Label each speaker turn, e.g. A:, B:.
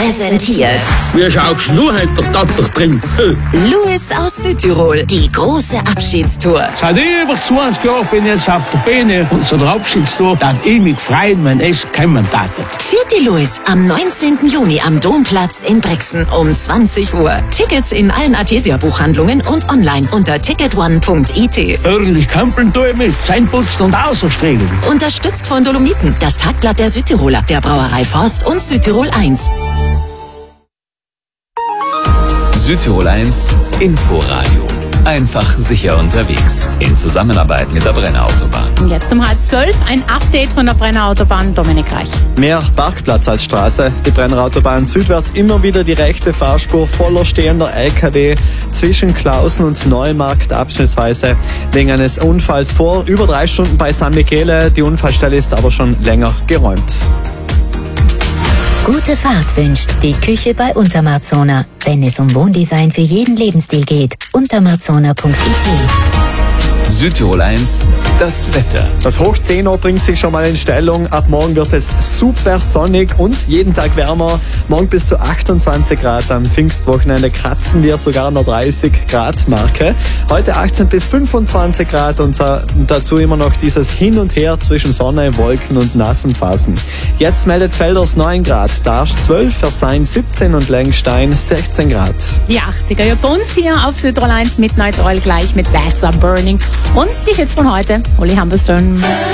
A: präsentiert
B: Wie schaust du heute der Tatter drin?
A: Louis aus Südtirol, die große Abschiedstour.
B: Seit über 20 Jahren bin ich jetzt auf der Bühne und zu der Abschiedstour, dass ich mich freuen, wenn es kommen darf.
A: Vierte Louis am 19. Juni am Domplatz in Brixen um 20 Uhr. Tickets in allen Artesia-Buchhandlungen und online unter ticketone.it.
B: Ordentlich kampeln tue ich mit, Zähnputzen und Außerstregeln.
A: Unterstützt von Dolomiten, das Tagblatt der Südtiroler, der Brauerei Forst und Südtirol 1.
C: Südtirol 1 Inforadio. Einfach sicher unterwegs. In Zusammenarbeit mit der Brenner Autobahn.
D: Und jetzt um 11:30 ein Update von der Brenner Autobahn. Dominik Reich.
E: Mehr Parkplatz als Straße. Die Brenner Autobahn südwärts immer wieder die rechte Fahrspur voller stehender LKW zwischen Klausen und Neumarkt abschnittsweise wegen eines Unfalls vor über 3 Stunden bei San Michele. Die Unfallstelle ist aber schon länger geräumt.
F: Gute Fahrt wünscht die Küche bei Untermarzona. Wenn es um Wohndesign für jeden Lebensstil geht, untermarzona.it.
C: Südtirol 1, das Wetter.
E: Das Hochzehner bringt sich schon mal in Stellung. Ab morgen wird es super sonnig und jeden Tag wärmer. Morgen bis zu 28 Grad. Am Pfingstwochenende kratzen wir sogar an der 30 Grad Marke. Heute 18 bis 25 Grad und dazu immer noch dieses Hin und Her zwischen Sonne, Wolken und nassen Phasen. Jetzt meldet Velders 9 Grad, Darsch 12, Versailles 17 und Lengstein 16 Grad.
D: Die 80er ja bei uns hier auf Südtirol 1 Midnight Oil gleich mit Bats Are Burning. Und die Hits von heute, Uli Humberstone.